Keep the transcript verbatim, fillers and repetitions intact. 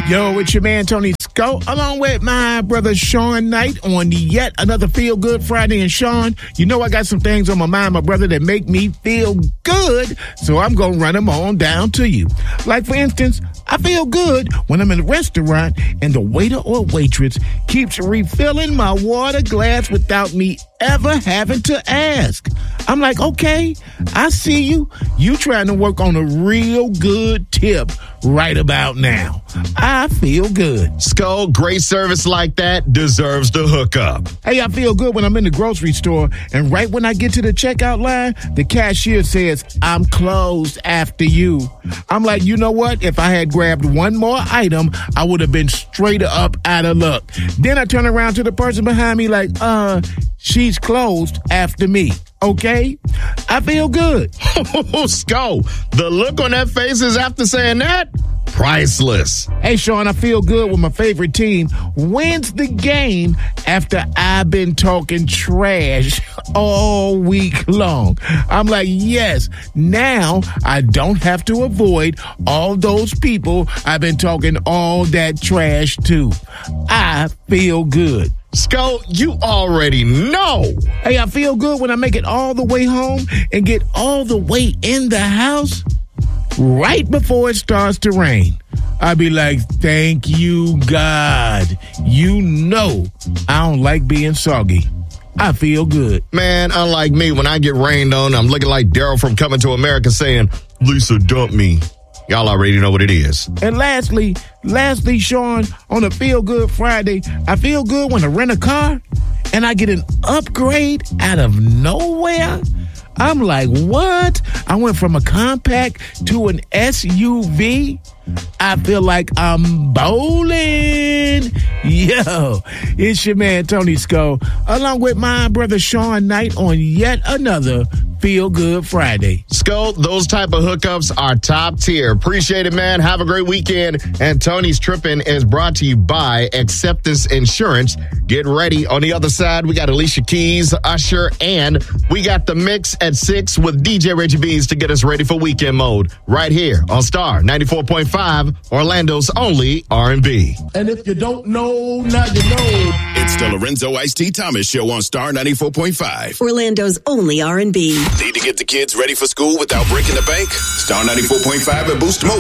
Yo, it's your man, Tony Sco, along with my brother, Sean Knight, on yet another Feel Good Friday. And Sean, you know I got some things on my mind, my brother, that make me feel good, so I'm going to run them on down to you. Like, for instance, I feel good when I'm in a restaurant and the waiter or waitress keeps refilling my water glass without me ever having to ask. I'm like, okay, I see you. You trying to work on a real good tip right about now. I feel good. Skull, great service like that deserves the hookup. Hey, I feel good when I'm in the grocery store, and right when I get to the checkout line, the cashier says, I'm closed after you. I'm like, you know what? If I had grabbed one more item, I would have been straight up out of luck. Then I turn around to the person behind me like, uh, she's closed after me. Okay? I feel good. Skull, the look on that face is after saying that, priceless. Hey, Sean, I feel good when my favorite team wins the game after I've been talking trash all week long. I'm like, yes, now I don't have to avoid all those people I've been talking all that trash to. I feel good. Skull, you already know. Hey, I feel good when I make it all the way home and get all the way in the house right before it starts to rain. I be like, thank you, God. You know I don't like being soggy. I feel good. Man, unlike me, when I get rained on, I'm looking like Daryl from Coming to America saying, Lisa, dump me. Y'all already know what it is. And lastly, lastly, Sean, on a Feel Good Friday, I feel good when I rent a car and I get an upgrade out of nowhere. I'm like, what? I went from a compact to an S U V. I feel like I'm bowling. Yo, it's your man, Tony Sco, along with my brother, Sean Knight, on yet another Feel Good Friday. Skull, those type of hookups are top tier. Appreciate it, man. Have a great weekend. And Tony's Trippin' is brought to you by Acceptance Insurance. Get ready. On the other side, we got Alicia Keys, Usher, and we got the mix at six with D J Reggie B's to get us ready for weekend mode. Right here on Star ninety-four point five, Orlando's only R and B. And if you don't know, now you know. It's the Lorenzo Ice-T Thomas Show on Star ninety-four point five. Orlando's only R and B. Need to get the kids ready for school without breaking the bank? Star ninety-four point five and Boost Mobile